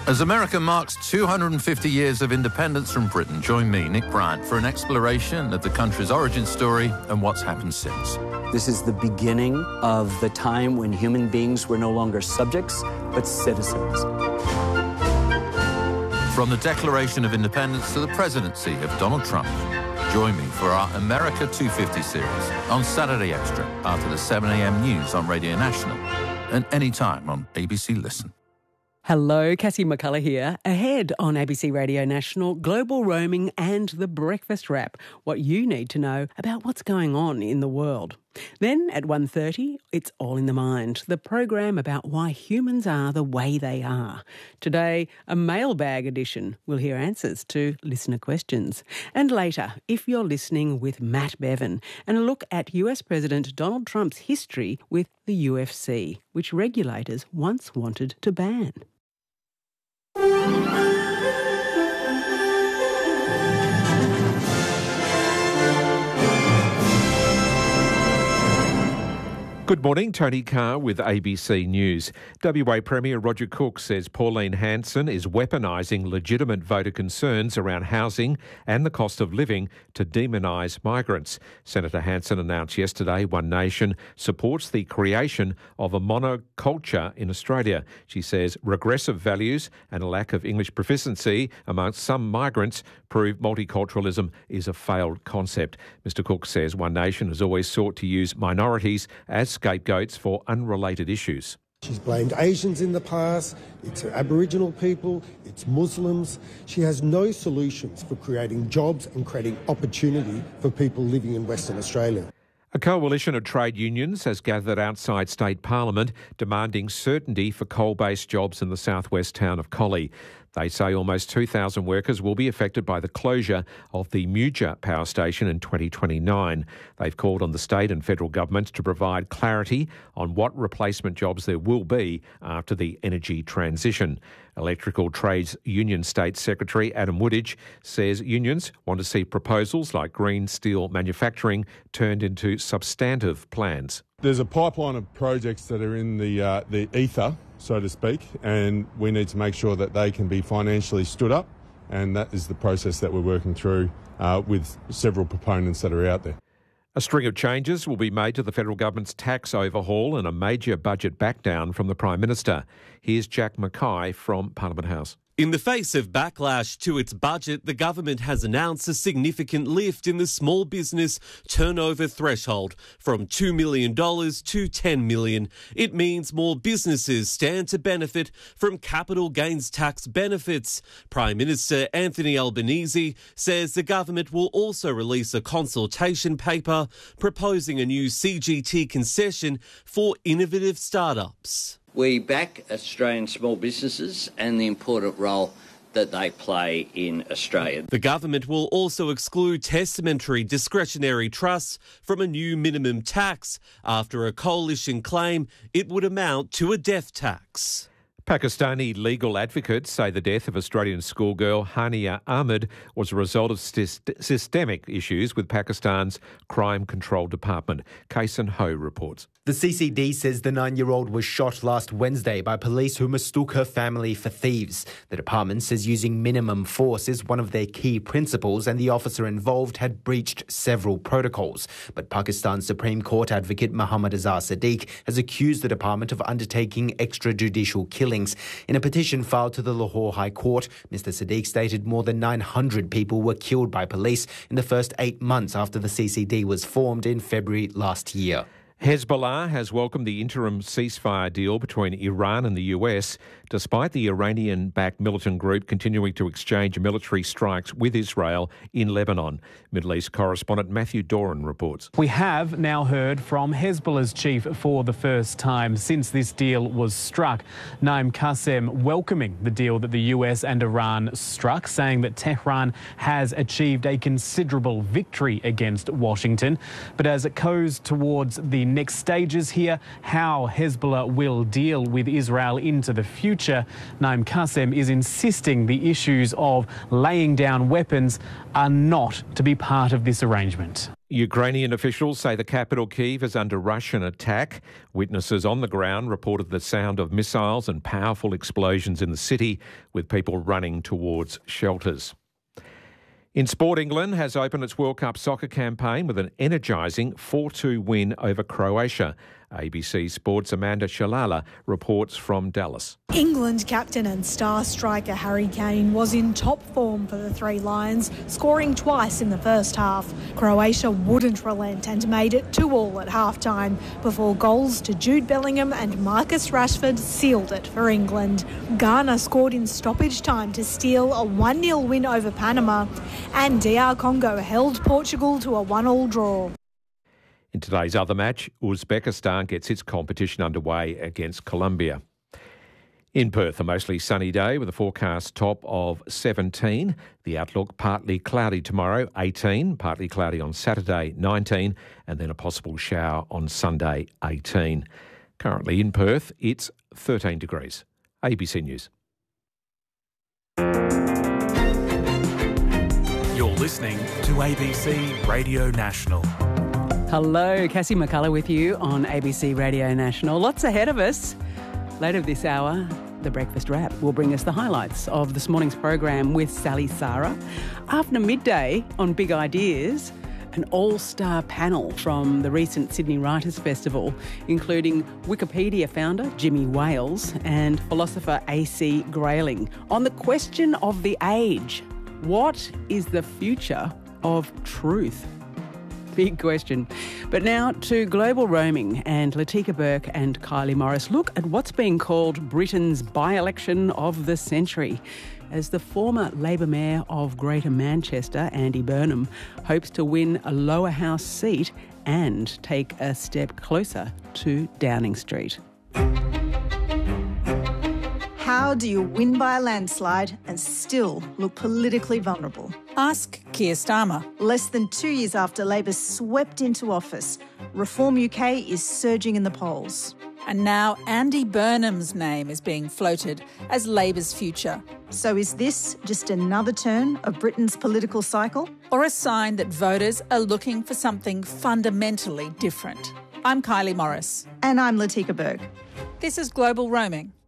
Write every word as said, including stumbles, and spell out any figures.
As America marks two hundred fifty years of independence from Britain, join me, Nick Bryant, for an exploration of the country's origin story and what's happened since. This is the beginning of the time when human beings were no longer subjects, but citizens. From the Declaration of Independence to the presidency of Donald Trump, join me for our America two fifty series on Saturday Extra after the seven a m news on Radio National and anytime on A B C Listen. Hello, Cassie McCullough here. Ahead on A B C Radio National, global roaming and the breakfast wrap. What you need to know about what's going on in the world. Then at one thirty, it's All in the Mind, the program about why humans are the way they are. Today, a mailbag edition. We'll hear answers to listener questions. And later, If You're Listening with Matt Bevan, and a look at U S President Donald Trump's history with the U F C, which regulators once wanted to ban. Good morning, Tony Carr with A B C News. W A Premier Roger Cook says Pauline Hanson is weaponising legitimate voter concerns around housing and the cost of living to demonise migrants. Senator Hanson announced yesterday One Nation supports the creation of a monoculture in Australia. She says regressive values and a lack of English proficiency amongst some migrants prove multiculturalism is a failed concept. Mister Cook says One Nation has always sought to use minorities as scapegoats for unrelated issues. She's blamed Asians in the past, it's Aboriginal people, it's Muslims. She has no solutions for creating jobs and creating opportunity for people living in Western Australia. A coalition of trade unions has gathered outside State Parliament demanding certainty for coal-based jobs in the southwest town of Collie. They say almost two thousand workers will be affected by the closure of the Muja power station in twenty twenty-nine. They've called on the state and federal governments to provide clarity on what replacement jobs there will be after the energy transition. Electrical Trades Union State Secretary Adam Woodidge says unions want to see proposals like green steel manufacturing turned into substantive plans. There's a pipeline of projects that are in the uh, the ether, so to speak, and we need to make sure that they can be financially stood up, and that is the process that we're working through uh, with several proponents that are out there. A string of changes will be made to the federal government's tax overhaul and a major budget backdown from the Prime Minister. Here's Jack Mackay from Parliament House. In the face of backlash to its budget, the government has announced a significant lift in the small business turnover threshold from two million dollars to ten million dollars. It means more businesses stand to benefit from capital gains tax benefits. Prime Minister Anthony Albanese says the government will also release a consultation paper proposing a new C G T concession for innovative startups. We back Australian small businesses and the important role that they play in Australia. The government will also exclude testamentary discretionary trusts from a new minimum tax after a coalition claim it would amount to a death tax. Pakistani legal advocates say the death of Australian schoolgirl Hania Ahmed was a result of syst- systemic issues with Pakistan's Crime Control Department. Kason Ho reports. The C C D says the nine-year-old was shot last Wednesday by police who mistook her family for thieves. The department says using minimum force is one of their key principles and the officer involved had breached several protocols. But Pakistan's Supreme Court advocate Muhammad Azhar Sadiq has accused the department of undertaking extrajudicial killings. In a petition filed to the Lahore High Court, Mister Sadiq stated more than nine hundred people were killed by police in the first eight months after the C C D was formed in February last year. Hezbollah has welcomed the interim ceasefire deal between Iran and the U S, despite the Iranian-backed militant group continuing to exchange military strikes with Israel in Lebanon. Middle East correspondent Matthew Doran reports. We have now heard from Hezbollah's chief for the first time since this deal was struck. Naim Qassem welcoming the deal that the U S and Iran struck, saying that Tehran has achieved a considerable victory against Washington. But as it goes towards the next stages here, how Hezbollah will deal with Israel into the future, Naim Qassem is insisting the issues of laying down weapons are not to be part of this arrangement. Ukrainian officials say the capital Kyiv is under Russian attack. Witnesses on the ground reported the sound of missiles and powerful explosions in the city, with people running towards shelters. In sport, England has opened its World Cup soccer campaign with an energising four two win over Croatia. A B C Sports' Amanda Shalala reports from Dallas. England captain and star striker Harry Kane was in top form for the Three Lions, scoring twice in the first half. Croatia wouldn't relent and made it two all at half-time before goals to Jude Bellingham and Marcus Rashford sealed it for England. Ghana scored in stoppage time to steal a one nil win over Panama, and D R Congo held Portugal to a one all draw. In today's other match, Uzbekistan gets its competition underway against Colombia. In Perth, a mostly sunny day with a forecast top of seventeen. The outlook partly cloudy tomorrow, eighteen, partly cloudy on Saturday, nineteen, and then a possible shower on Sunday, eighteen. Currently in Perth, it's thirteen degrees. A B C News. You're listening to A B C Radio National. Hello, Cassie McCullough with you on A B C Radio National. Lots ahead of us. Later this hour, the Breakfast Wrap will bring us the highlights of this morning's program with Sally Sara. After midday on Big Ideas, an all-star panel from the recent Sydney Writers' Festival, including Wikipedia founder Jimmy Wales and philosopher A C Grayling, on the question of the age. What is the future of truth? Big question. But now to global roaming, and Latika Burke and Kylie Morris look at what's being called Britain's by-election of the century, as the former Labor Mayor of Greater Manchester, Andy Burnham, hopes to win a lower house seat and take a step closer to Downing Street. How do you win by a landslide and still look politically vulnerable? Ask Keir Starmer. Less than two years after Labor swept into office, Reform U K is surging in the polls. And now Andy Burnham's name is being floated as Labor's future. So is this just another turn of Britain's political cycle? Or a sign that voters are looking for something fundamentally different? I'm Kylie Morris. And I'm Latika Burke. This is Global Roaming